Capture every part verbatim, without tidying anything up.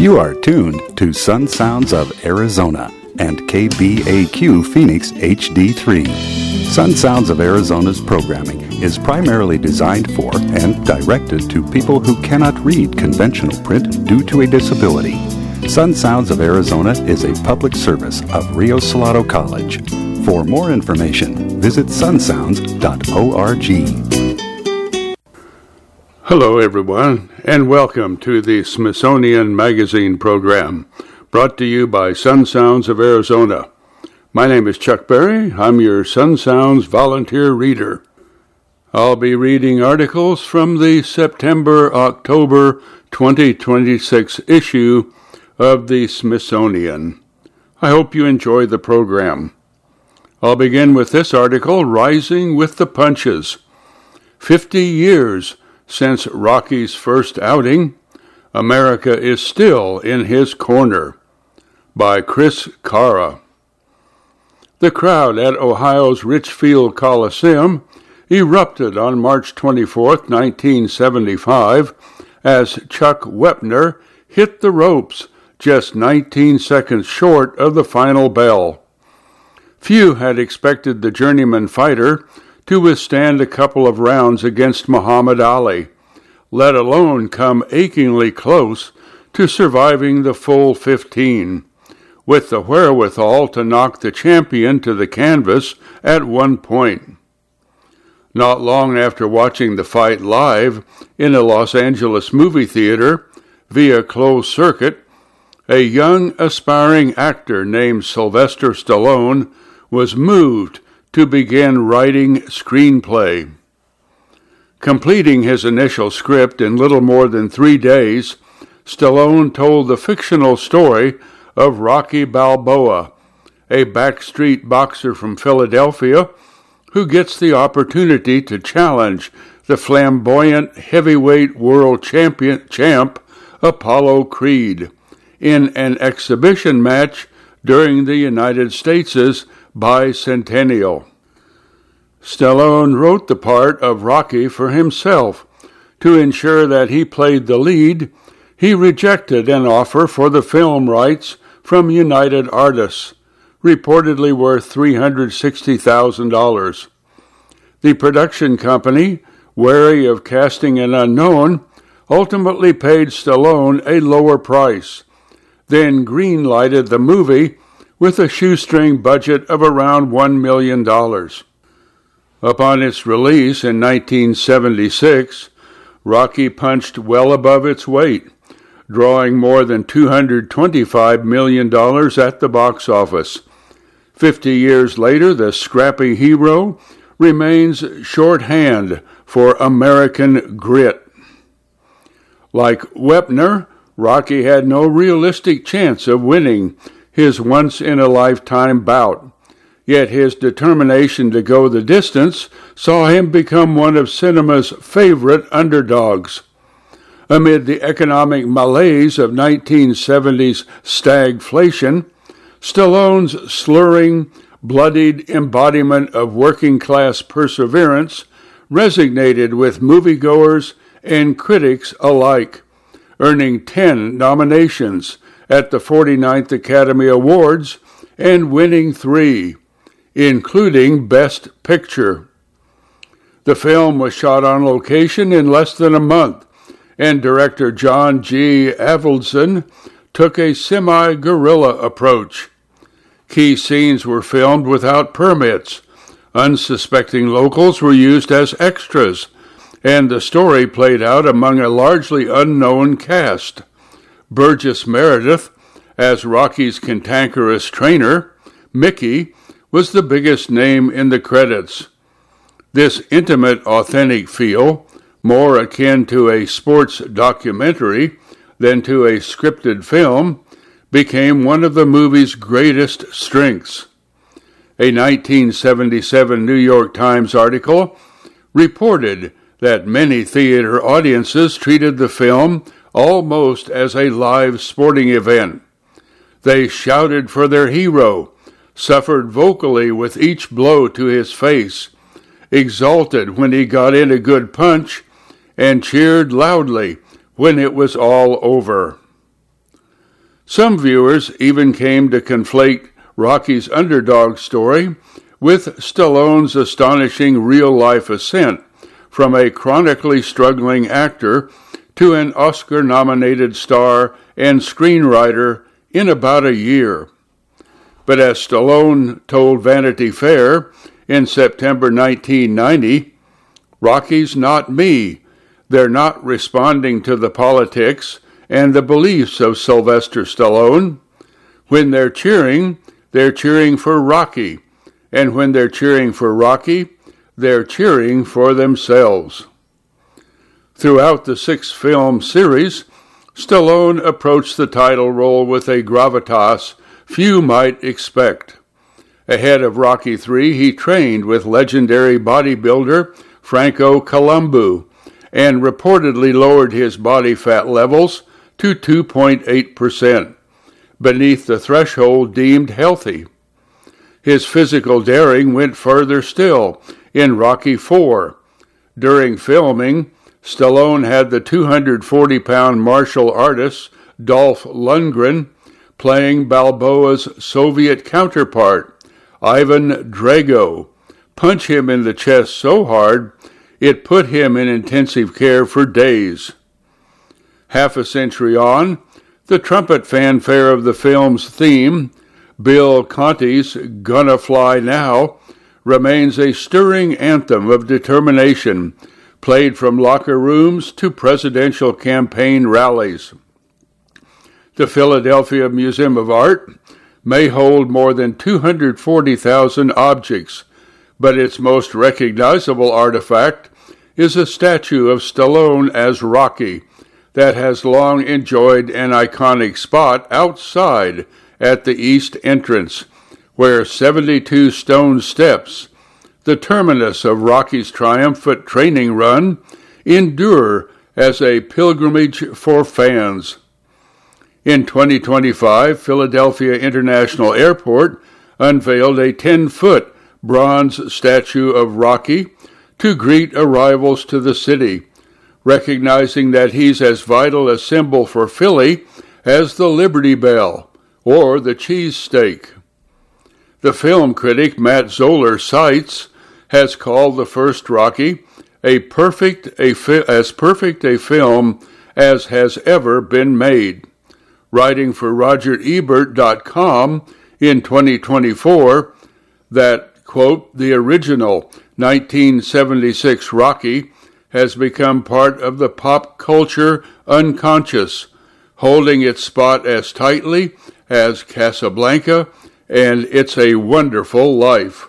You are tuned to Sun Sounds of Arizona and K B A Q Phoenix H D three. Sun Sounds of Arizona's programming is primarily designed for and directed to people who cannot read conventional print due to a disability. Sun Sounds of Arizona is a public service of Rio Salado College. For more information, visit sun sounds dot org. Hello, everyone, and welcome to the Smithsonian Magazine program, brought to you by Sun Sounds of Arizona. My name is Chuck Berry. I'm your Sun Sounds volunteer reader. I'll be reading articles from the September-October twenty twenty-six issue of the Smithsonian. I hope you enjoy the program. I'll begin with this article, Rising with the Punches. Fifty years since Rocky's first outing, America is still in his corner, by Chris Cara. The crowd at Ohio's Richfield Coliseum erupted on March twenty-fourth, nineteen seventy-five, as Chuck Wepner hit the ropes just nineteen seconds short of the final bell. Few had expected the journeyman fighter to withstand a couple of rounds against Muhammad Ali, let alone come achingly close to surviving the full fifteen, with the wherewithal to knock the champion to the canvas at one point. Not long after watching the fight live in a Los Angeles movie theater via closed circuit, a young aspiring actor named Sylvester Stallone was moved to begin writing screenplay. Completing his initial script in little more than three days, Stallone told the fictional story of Rocky Balboa, a backstreet boxer from Philadelphia who gets the opportunity to challenge the flamboyant heavyweight world champion champ Apollo Creed in an exhibition match during the United States' bicentennial. Stallone wrote the part of Rocky for himself. To ensure that he played the lead, he rejected an offer for the film rights from United Artists, reportedly worth three hundred sixty thousand dollars. The production company, wary of casting an unknown, ultimately paid Stallone a lower price, then green-lighted the movie with a shoestring budget of around one million dollars. Upon its release in nineteen seventy-six, Rocky punched well above its weight, drawing more than two hundred twenty-five million dollars at the box office. Fifty years later, the scrappy hero remains shorthand for American grit. Like Wepner, Rocky had no realistic chance of winning his once-in-a-lifetime bout, yet his determination to go the distance saw him become one of cinema's favorite underdogs. Amid the economic malaise of nineteen seventies stagflation, Stallone's slurring, bloodied embodiment of working-class perseverance resonated with moviegoers and critics alike, earning ten nominations at the forty-ninth Academy Awards and winning three, including Best Picture. The film was shot on location in less than a month, and director John G. Avildsen took a semi-guerrilla approach. Key scenes were filmed without permits. Unsuspecting locals were used as extras, and the story played out among a largely unknown cast. Burgess Meredith, as Rocky's cantankerous trainer, Mickey, was the biggest name in the credits. This intimate, authentic feel, more akin to a sports documentary than to a scripted film, became one of the movie's greatest strengths. A nineteen seventy-seven New York Times article reported that many theater audiences treated the film almost as a live sporting event. They shouted for their hero, suffered vocally with each blow to his face, exulted when he got in a good punch, and cheered loudly when it was all over. Some viewers even came to conflate Rocky's underdog story with Stallone's astonishing real-life ascent from a chronically struggling actor to an Oscar-nominated star and screenwriter in about a year. But as Stallone told Vanity Fair in September nineteen ninety, "Rocky's not me. They're not responding to the politics and the beliefs of Sylvester Stallone. When they're cheering, they're cheering for Rocky. And when they're cheering for Rocky, they're cheering for themselves." Throughout the six-film series, Stallone approached the title role with a gravitas few might expect. Ahead of Rocky three, he trained with legendary bodybuilder Franco Columbu and reportedly lowered his body fat levels to two point eight percent, beneath the threshold deemed healthy. His physical daring went further still in Rocky four. During filming, Stallone had the two hundred forty pound martial artist Dolph Lundgren playing Balboa's Soviet counterpart, Ivan Drago, punch him in the chest so hard it put him in intensive care for days. Half a century on, the trumpet fanfare of the film's theme, Bill Conti's "Gonna Fly Now," remains a stirring anthem of determination, played from locker rooms to presidential campaign rallies. The Philadelphia Museum of Art may hold more than two hundred forty thousand objects, but its most recognizable artifact is a statue of Stallone as Rocky that has long enjoyed an iconic spot outside at the east entrance, where seventy-two stone steps, the terminus of Rocky's triumphant training run, endure as a pilgrimage for fans. In twenty twenty-five, Philadelphia International Airport unveiled a ten-foot bronze statue of Rocky to greet arrivals to the city, recognizing that he's as vital a symbol for Philly as the Liberty Bell or the cheesesteak. The film critic Matt Zoller cites has called the first Rocky a perfect a fi- as perfect a film as has ever been made, writing for Roger Ebert dot com in twenty twenty-four that, quote, "the original nineteen seventy-six Rocky has become part of the pop culture unconscious, holding its spot as tightly as Casablanca and It's a Wonderful Life."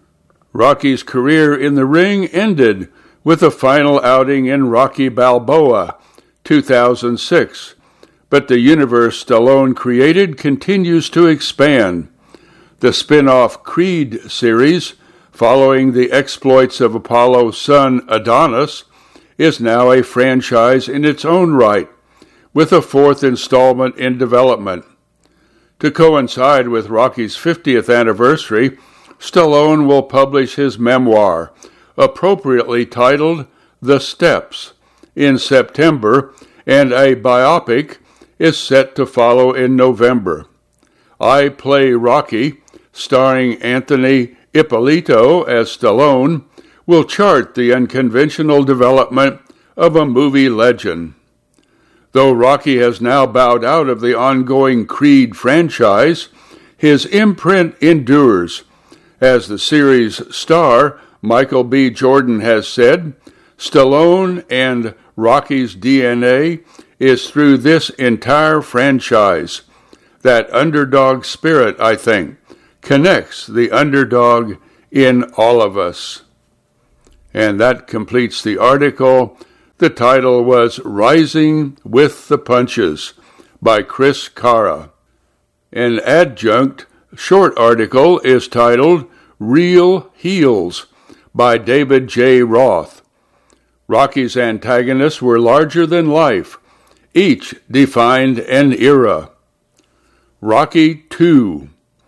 Rocky's career in the ring ended with a final outing in Rocky Balboa, two thousand six, but the universe Stallone created continues to expand. The spin-off Creed series, following the exploits of Apollo's son Adonis, is now a franchise in its own right, with a fourth installment in development. To coincide with Rocky's fiftieth anniversary, Stallone will publish his memoir, appropriately titled The Steps, in September, and a biopic is set to follow in November. I Play Rocky, starring Anthony Ippolito as Stallone, will chart the unconventional development of a movie legend. Though Rocky has now bowed out of the ongoing Creed franchise, his imprint endures. As the series star, Michael B. Jordan, has said, Stallone and Rocky's D N A is through this entire franchise. That underdog spirit, I think, connects the underdog in all of us. And that completes the article. The title was Rising with the Punches by Chris Cara. An adjunct short article is titled Real Heels by David J. Roth. Rocky's antagonists were larger than life. Each defined an era. Rocky two.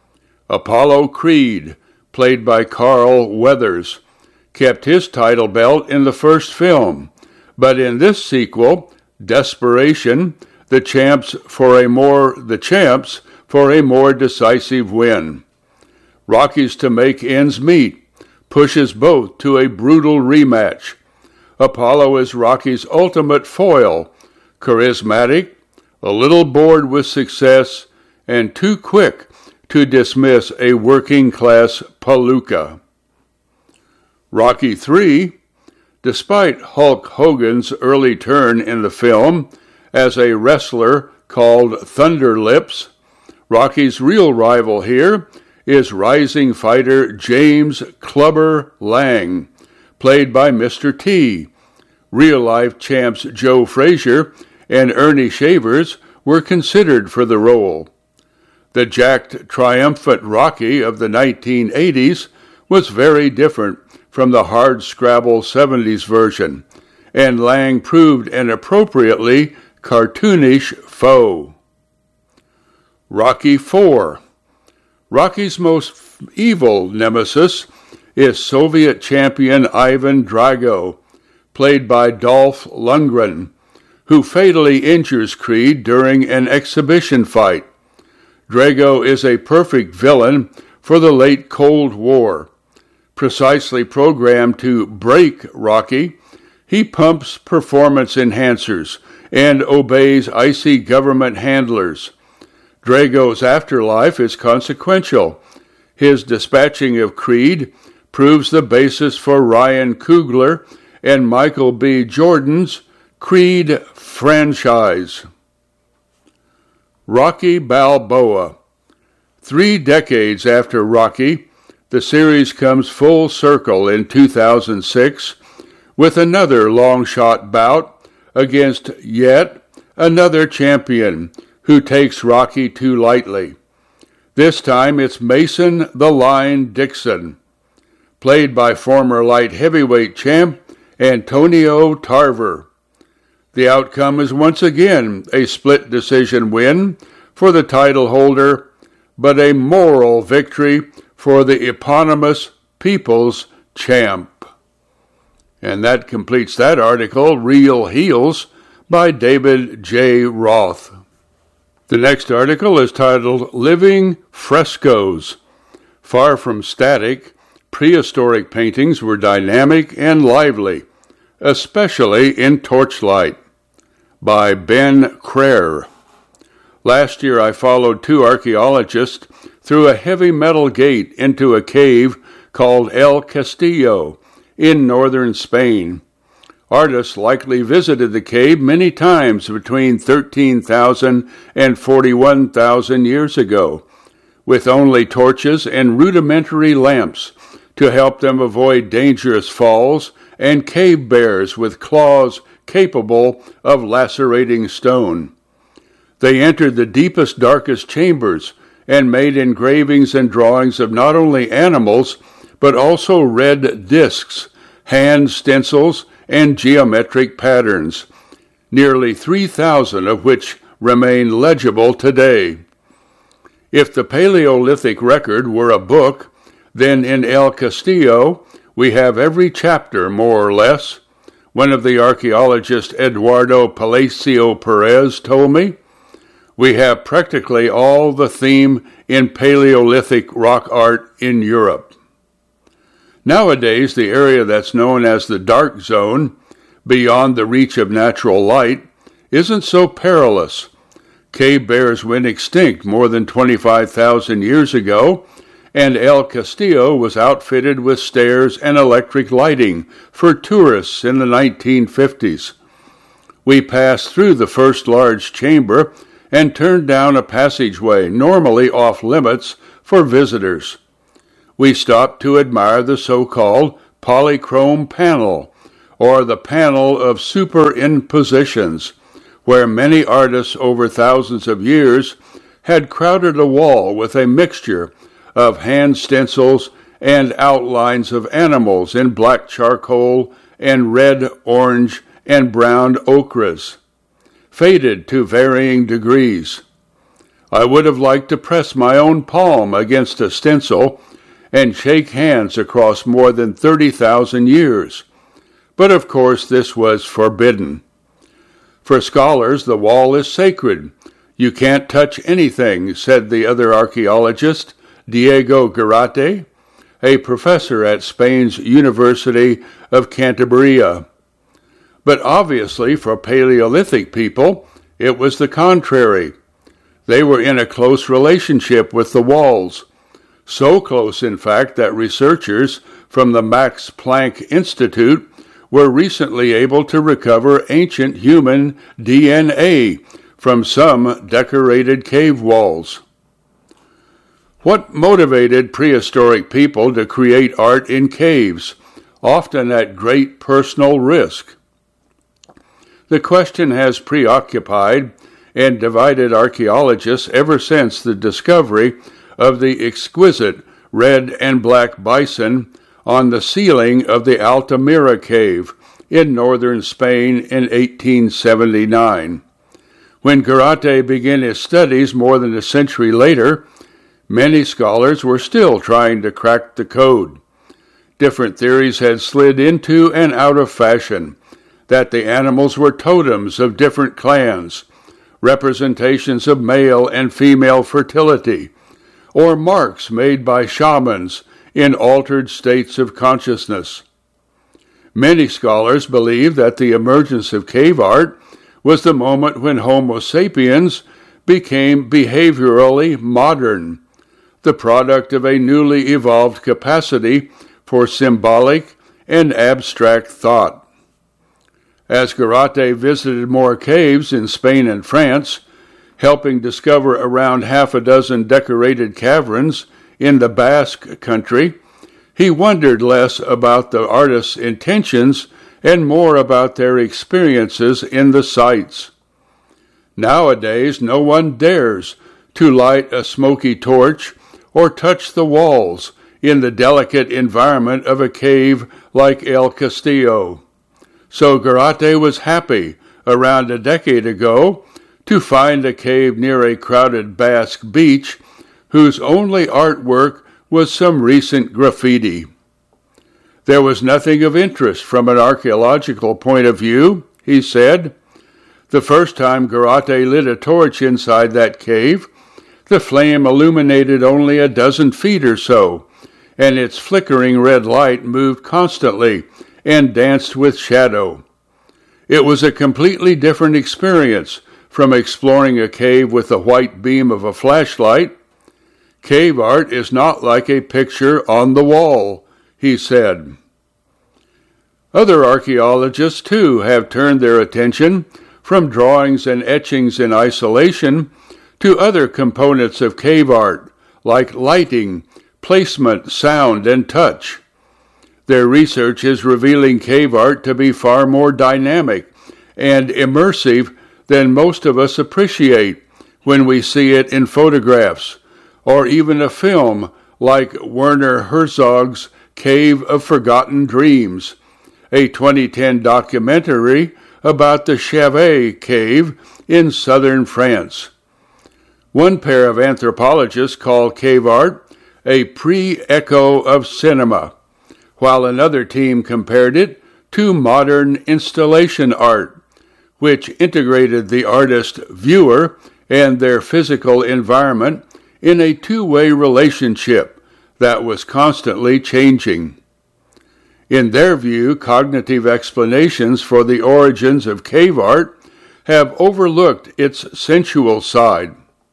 Apollo Creed, played by Carl Weathers, kept his title belt in the first film, but in this sequel, Desperation, the champs for a more the champs for a more decisive win. Rocky's to make ends meet pushes both to a brutal rematch. Apollo is Rocky's ultimate foil, charismatic, a little bored with success, and too quick to dismiss a working-class palooka. Rocky three, despite Hulk Hogan's early turn in the film as a wrestler called Thunder Lips, Rocky's real rival here is rising fighter James Clubber Lang, played by Mister T. Real-life champs Joe Frazier and Ernie Shavers were considered for the role. The jacked, triumphant Rocky of the nineteen eighties was very different from the hard-scrabble seventies version, and Lang proved an appropriately cartoonish foe. Rocky four. Rocky's most evil nemesis is Soviet champion Ivan Drago, played by Dolph Lundgren, who fatally injures Creed during an exhibition fight. Drago is a perfect villain for the late Cold War. Precisely programmed to break Rocky, he pumps performance enhancers and obeys icy government handlers. Drago's afterlife is consequential. His dispatching of Creed proves the basis for Ryan Coogler and Michael B. Jordan's Creed franchise. Rocky Balboa. Three decades after Rocky, the series comes full circle in two thousand six with another long-shot bout against yet another champion who takes Rocky too lightly. This time it's Mason the Line Dixon, played by former light heavyweight champ Antonio Tarver. The outcome is once again a split decision win for the title holder, but a moral victory for the eponymous People's Champ. And that completes that article, Real Heels, by David J. Roth. The next article is titled Living Frescoes. Far from static, prehistoric paintings were dynamic and lively, especially in torchlight, by Ben Crair. Last year I followed two archaeologists through a heavy metal gate into a cave called El Castillo in northern Spain. Artists likely visited the cave many times between thirteen thousand and forty-one thousand years ago, with only torches and rudimentary lamps to help them avoid dangerous falls and cave bears with claws capable of lacerating stone. They entered the deepest, darkest chambers and made engravings and drawings of not only animals, but also red discs, hand stencils, and geometric patterns, nearly three thousand of which remain legible today. If the Paleolithic record were a book, then in El Castillo we have every chapter, more or less. One of the archaeologists, Eduardo Palacio Perez, told me, we have practically all the theme in Paleolithic rock art in Europe. Nowadays, the area that's known as the Dark Zone, beyond the reach of natural light, isn't so perilous. Cave bears went extinct more than twenty-five thousand years ago, and El Castillo was outfitted with stairs and electric lighting for tourists in the nineteen fifties. We passed through the first large chamber and turned down a passageway normally off limits for visitors. We stopped to admire the so-called polychrome panel, or the panel of superimpositions, where many artists over thousands of years had crowded a wall with a mixture of hand stencils and outlines of animals in black charcoal and red, orange, and brown ochres, faded to varying degrees. I would have liked to press my own palm against a stencil and shake hands across more than thirty thousand years, but of course this was forbidden. For scholars, the wall is sacred. You can't touch anything, said the other archaeologist, Diego Garate, a professor at Spain's University of Cantabria. But obviously, for Paleolithic people, it was the contrary. They were in a close relationship with the walls, so close, in fact, that researchers from the Max Planck Institute were recently able to recover ancient human D N A from some decorated cave walls. What motivated prehistoric people to create art in caves, often at great personal risk? The question has preoccupied and divided archaeologists ever since the discovery of the exquisite red and black bison on the ceiling of the Altamira cave in northern Spain in eighteen seventy-nine. When Garate began his studies more than a century later, many scholars were still trying to crack the code. Different theories had slid into and out of fashion, that the animals were totems of different clans, representations of male and female fertility, or marks made by shamans in altered states of consciousness. Many scholars believe that the emergence of cave art was the moment when Homo sapiens became behaviorally modern, the product of a newly evolved capacity for symbolic and abstract thought. As Garate visited more caves in Spain and France, helping discover around half a dozen decorated caverns in the Basque country, he wondered less about the artists' intentions and more about their experiences in the sites. Nowadays, no one dares to light a smoky torch or touch the walls in the delicate environment of a cave like El Castillo. So Garate was happy, around a decade ago, to find a cave near a crowded Basque beach whose only artwork was some recent graffiti. There was nothing of interest from an archaeological point of view, he said. The first time Garate lit a torch inside that cave, the flame illuminated only a dozen feet or so, and its flickering red light moved constantly and danced with shadow. It was a completely different experience from exploring a cave with the white beam of a flashlight. Cave art is not like a picture on the wall, he said. Other archaeologists, too, have turned their attention from drawings and etchings in isolation to other components of cave art, like lighting, placement, sound, and touch. Their research is revealing cave art to be far more dynamic and immersive than most of us appreciate when we see it in photographs, or even a film like Werner Herzog's Cave of Forgotten Dreams, a twenty ten documentary about the Chauvet Cave in southern France. One pair of anthropologists call cave art a pre-echo of cinema, while another team compared it to modern installation art, which integrated the artist viewer and their physical environment in a two-way relationship that was constantly changing. In their view, cognitive explanations for the origins of cave art have overlooked its sensual side.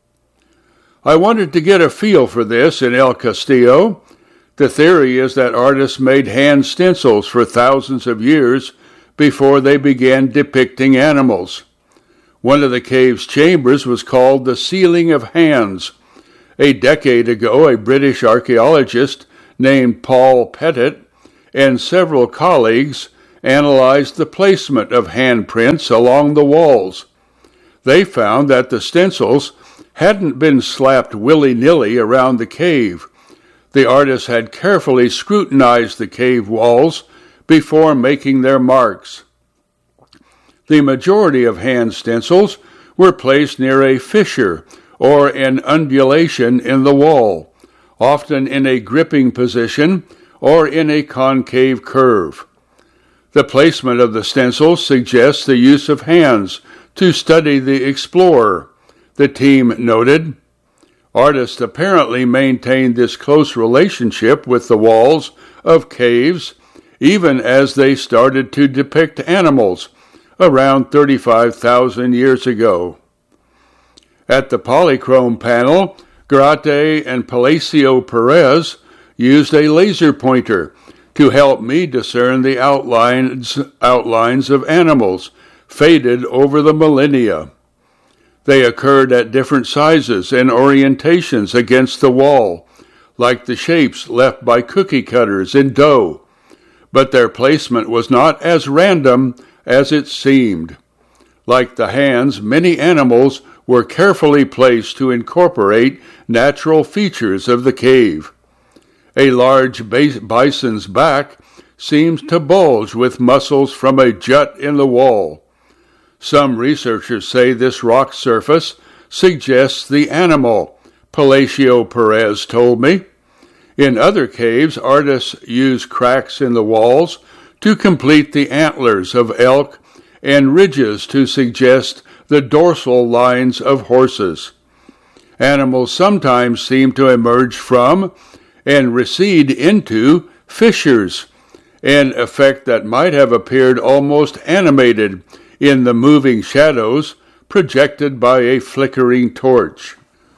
I wanted to get a feel for this in El Castillo. The theory is that artists made hand stencils for thousands of years before they began depicting animals. One of the cave's chambers was called the Ceiling of Hands. A decade ago, a British archaeologist named Paul Pettit and several colleagues analyzed the placement of handprints along the walls. They found that the stencils hadn't been slapped willy-nilly around the cave. The artists had carefully scrutinized the cave walls before making their marks. The majority of hand stencils were placed near a fissure or an undulation in the wall, often in a gripping position or in a concave curve. The placement of the stencils suggests the use of hands to study the explorer, the team noted. Artists apparently maintained this close relationship with the walls of caves even as they started to depict animals around thirty-five thousand years ago. At the polychrome panel, Garate and Palacio Perez used a laser pointer to help me discern the outlines, outlines of animals faded over the millennia. They occurred at different sizes and orientations against the wall, like the shapes left by cookie cutters in dough, but their placement was not as random as it seemed. Like the hands, many animals were carefully placed to incorporate natural features of the cave. A large bison's back seems to bulge with muscles from a jut in the wall. Some researchers say this rock surface suggests the animal, Palacio Perez told me. In other caves, artists use cracks in the walls to complete the antlers of elk and ridges to suggest the dorsal lines of horses. Animals sometimes seem to emerge from and recede into fissures, an effect that might have appeared almost animated in the moving shadows projected by a flickering torch.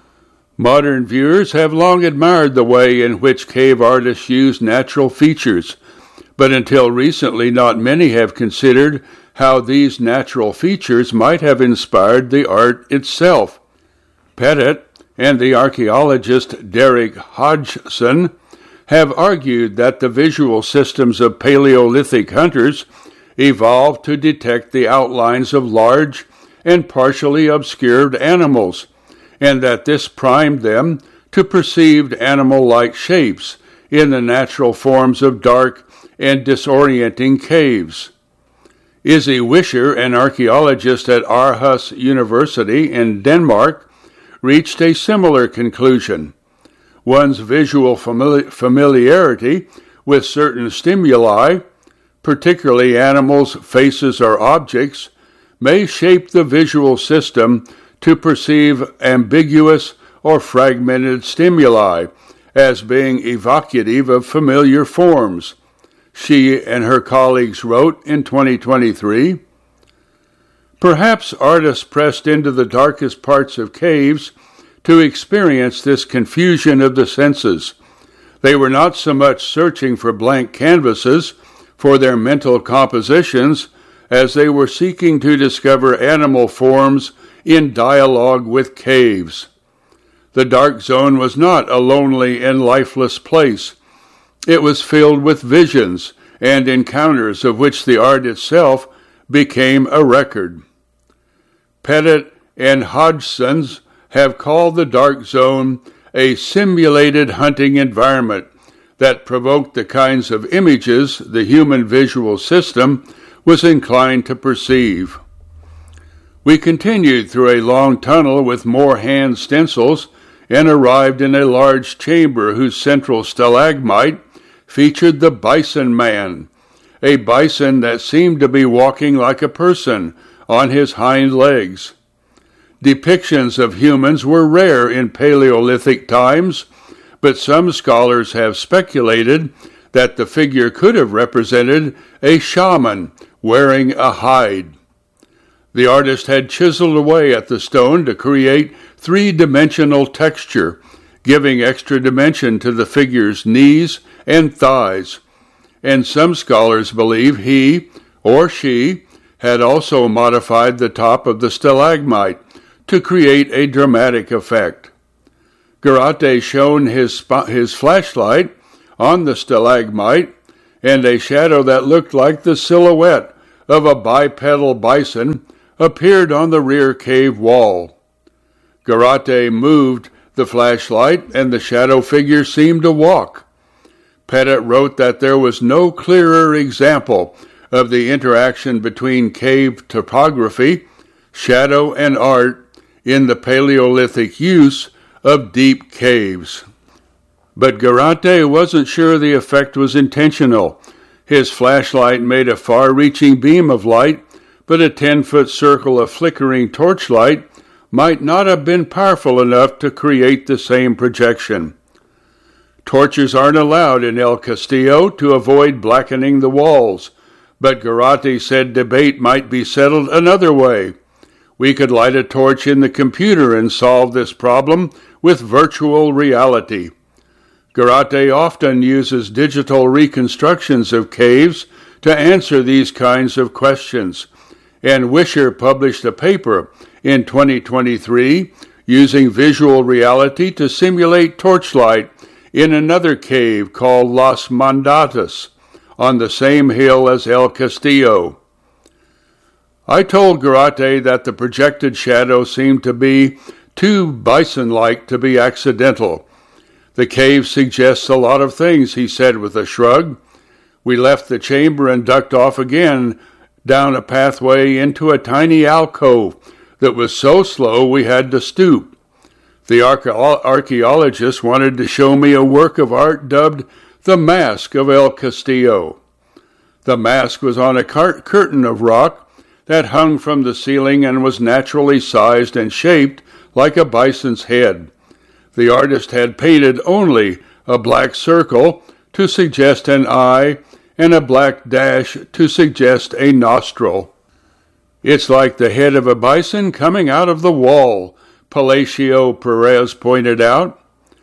Modern viewers have long admired the way in which cave artists use natural features, but until recently not many have considered how these natural features might have inspired the art itself. Pettit and the archaeologist Derek Hodgson have argued that the visual systems of Paleolithic hunters evolved to detect the outlines of large and partially obscured animals, and that this primed them to perceive animal-like shapes in the natural forms of dark and disorienting caves. Izzy Wischer, an archaeologist at Aarhus University in Denmark, reached a similar conclusion. One's visual famili- familiarity with certain stimuli, particularly animals, faces, or objects, may shape the visual system to perceive ambiguous or fragmented stimuli as being evocative of familiar forms, she and her colleagues wrote in twenty twenty-three. Perhaps artists pressed into the darkest parts of caves to experience this confusion of the senses. They were not so much searching for blank canvases for their mental compositions as they were seeking to discover animal forms in dialogue with caves. The dark zone was not a lonely and lifeless place. It was filled with visions and encounters of which the art itself became a record. Pettit and Hodgson's have called the dark zone a simulated hunting environment that provoked the kinds of images the human visual system was inclined to perceive. We continued through a long tunnel with more hand stencils and arrived in a large chamber whose central stalagmite featured the Bison Man, a bison that seemed to be walking like a person on his hind legs. Depictions of humans were rare in Paleolithic times, but some scholars have speculated that the figure could have represented a shaman wearing a hide. The artist had chiseled away at the stone to create three-dimensional texture, giving extra dimension to the figure's knees and thighs, and some scholars believe he, or she, had also modified the top of the stalagmite to create a dramatic effect. Garate shone his, sp- his flashlight on the stalagmite, and a shadow that looked like the silhouette of a bipedal bison appeared on the rear cave wall. Garate moved the flashlight, and the shadow figure seemed to walk. Pettit wrote that there was no clearer example of the interaction between cave topography, shadow, and art in the Paleolithic use of deep caves. But Garate wasn't sure the effect was intentional. His flashlight made a far-reaching beam of light, but a ten-foot circle of flickering torchlight might not have been powerful enough to create the same projection. Torches aren't allowed in El Castillo to avoid blackening the walls, but Garate said debate might be settled another way. We could light a torch in the computer and solve this problem with virtual reality. Garate often uses digital reconstructions of caves to answer these kinds of questions, and Wisher published a paper in twenty twenty-three using visual reality to simulate torchlight in another cave called Las Mandatas on the same hill as El Castillo. I told Garate that the projected shadow seemed to be too bison-like to be accidental. The cave suggests a lot of things, he said with a shrug. We left the chamber and ducked off again down a pathway into a tiny alcove that was so slow we had to stoop. The archaeologist wanted to show me a work of art dubbed The Mask of El Castillo. The mask was on a curtain of rock that hung from the ceiling and was naturally sized and shaped like a bison's head. The artist had painted only a black circle to suggest an eye and a black dash to suggest a nostril. It's like the head of a bison coming out of the wall, Palacio Perez pointed out.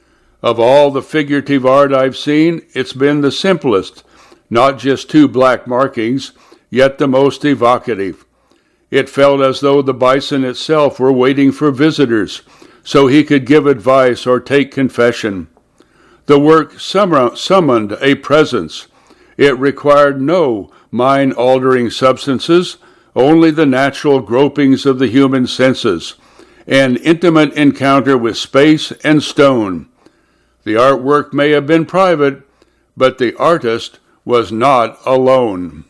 Of all the figurative art I've seen, it's been the simplest, not just two black markings, yet the most evocative. It felt as though the bison itself were waiting for visitors, so he could give advice or take confession. The work sum- summoned a presence. It required no mind-altering substances, only the natural gropings of the human senses, an intimate encounter with space and stone. The artwork may have been private, but the artist was not alone.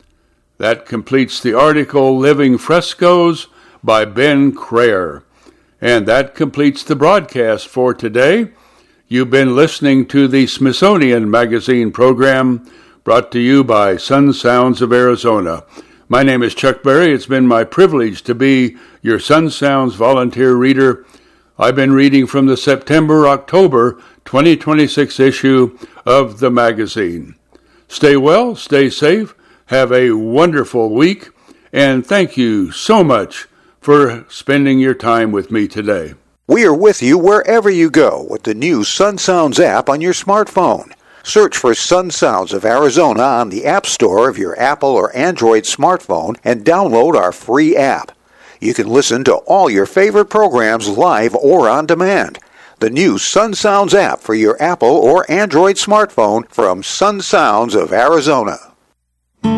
That completes the article Living Frescoes by Ben Crayer. And that completes the broadcast for today. You've been listening to the Smithsonian Magazine program brought to you by Sun Sounds of Arizona. My name is Chuck Berry. It's been my privilege to be your Sun Sounds volunteer reader. I've been reading from the September-October twenty twenty-six issue of the magazine. Stay well, stay safe, have a wonderful week, and thank you so much for spending your time with me today. We are with you wherever you go with the new Sun Sounds app on your smartphone. Search for Sun Sounds of Arizona on the App Store of your Apple or Android smartphone and download our free app. You can listen to all your favorite programs live or on demand. The new Sun Sounds app for your Apple or Android smartphone from Sun Sounds of Arizona.